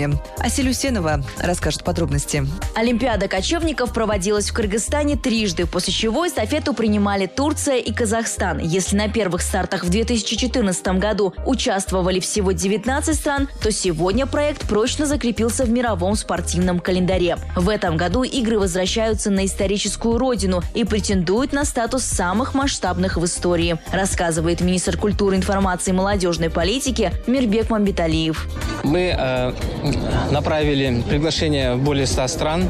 Асель Усенова расскажет подробности. Олимпиада кочевников проводилась в Кыргызстане трижды, после чего эстафету принимали Турция и Казахстан. Если на первых стартах в 2014 году участвовали всего 19 стран, то сегодня проект прочно закрепился в мировом спортивном календаре. В этом году игры возвращаются на историческую родину и претендуют на статус самых масштабных в истории, рассказывает министр культуры, информации и молодежной политики Мирбек Мамбеталиев. Мы направили приглашение в более 100 стран.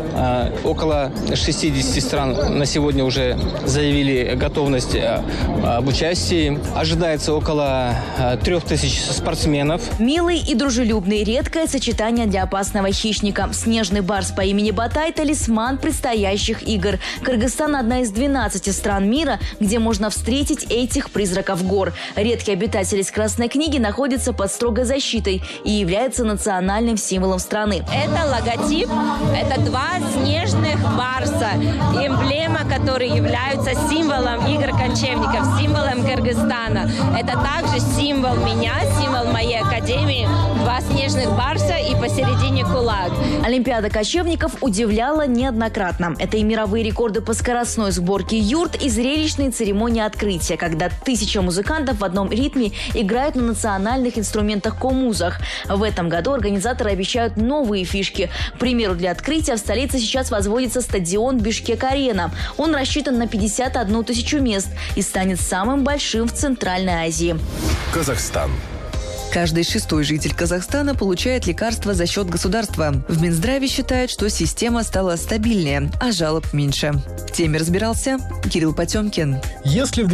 Около 60 стран на сегодня уже заявили готовность об участии. Ожидается около 3000 спортсменов. Милый и дружелюбный – редкое сочетание для опасного хищника. Снежный барс по имени Батай – талисман предстоящих игр. Кыргызстан – одна из 12 стран мира, где можно встретить этих призраков гор. Редкие обитатели из Красной книги находятся под строгой защитой и являются национальным символом страны. Это логотип, это 2 снежных барса, эмблема, которые являются символом игр кочевников, символом Кыргызстана. Это также символ меня, символ моей академии, 2 снежных барса и посередине кулак. Олимпиада кочевников удивляла неоднократно. Это и мировые рекорды по скоростной сборке юрт, и зрелищные церемонии открытия, когда 1000 музыкантов в одном ритме играют на национальных инструментах комузах. В этом году организаторы обещают новые фишки. К примеру, для открытия в столице сейчас возводится стадион Бишкек-Арена. Он рассчитан на 51 000 мест и станет самым большим в Центральной Азии. Казахстан. Каждый 6-й житель Казахстана получает лекарства за счет государства. В Минздраве считают, что система стала стабильнее, а жалоб меньше. В теме разбирался Кирилл Потемкин. Если в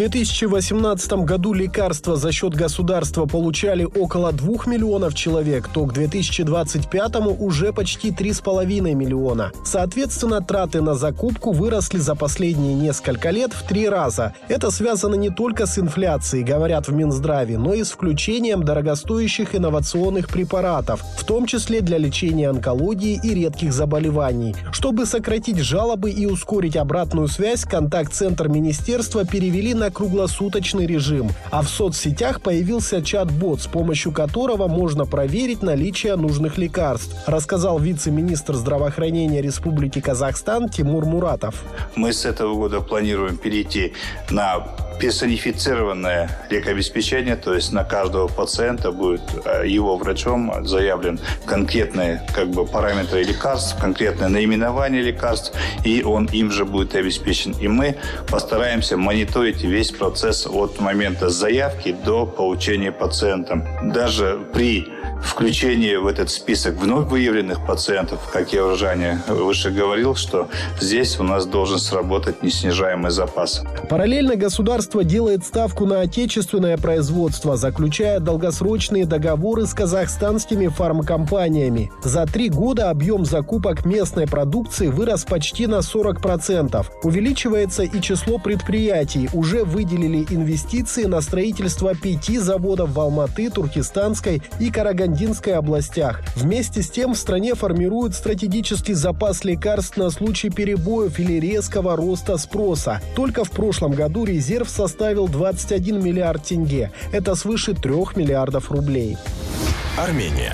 2018 году лекарства за счет государства получали около 2 миллионов человек, то к 2025 уже почти 3,5 миллиона. Соответственно, траты на закупку выросли за последние несколько лет в 3 раза. Это связано не только с инфляцией, говорят в Минздраве, но и с включением дорогостоящих инновационных препаратов, в том числе для лечения онкологии и редких заболеваний. Чтобы сократить жалобы и ускорить обратную связь, контакт-центр министерства перевели на круглосуточный режим, а в соцсетях появился чат-бот, с помощью которого можно проверить наличие нужных лекарств, рассказал вице-министр здравоохранения Республики Казахстан Тимур Муратов. Мы с этого года планируем перейти на персонифицированное лекообеспечение, то есть на каждого пациента будет его врачом заявлен конкретные параметры лекарств, конкретное наименование лекарств, и он им же будет обеспечен. И мы постараемся мониторить весь процесс от момента заявки до получения пациентом. Даже при включении в этот список вновь выявленных пациентов, как я уже ранее выше говорил, что здесь у нас должен сработать неснижаемый запас. Параллельно государство делает ставку на отечественное производство, заключая долгосрочные договоры с казахстанскими фармкомпаниями. За 3 года объем закупок местной продукции вырос почти на 40%. Увеличивается и число предприятий. Уже выделили инвестиции на строительство 5 заводов в Алматы, Туркестанской и Карагандинской областях. Вместе с тем в стране формируют стратегический запас лекарств на случай перебоев или резкого роста спроса. Только в прошлом году резерв составил 21 миллиард тенге. Это свыше 3 миллиардов рублей. Армения.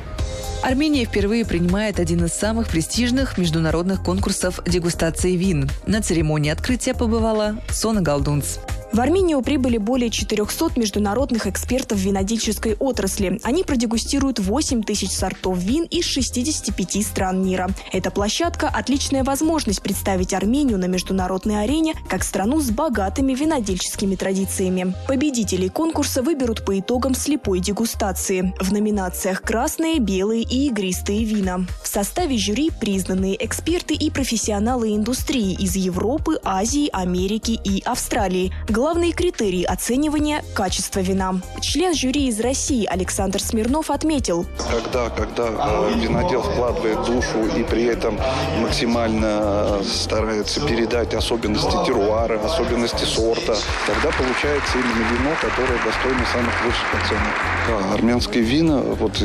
Армения впервые принимает один из самых престижных международных конкурсов дегустации вин. На церемонии открытия побывала Сона Галдунц. В Армению прибыли более 400 международных экспертов винодельческой отрасли. Они продегустируют 8000 сортов вин из 65 стран мира. Эта площадка – отличная возможность представить Армению на международной арене как страну с богатыми винодельческими традициями. Победителей конкурса выберут по итогам слепой дегустации. В номинациях красные, белые и игристые вина. В составе жюри признанные эксперты и профессионалы индустрии из Европы, Азии, Америки и Австралии. Главный критерий оценивания – качество вина. Член жюри из России Александр Смирнов отметил: Когда винодел вкладывает душу и при этом максимально старается передать особенности теруара, особенности сорта, тогда получается именно вино, которое достойно самых высших оценок. Да, армянские вина,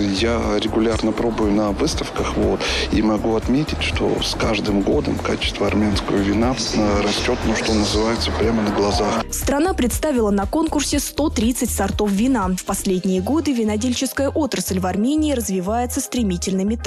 я регулярно пробую на выставках, и могу отметить, что с каждым годом качество армянского вина растет, что называется, прямо на глазах. Страна представила на конкурсе 130 сортов вина. В последние годы винодельческая отрасль в Армении развивается стремительными темпами.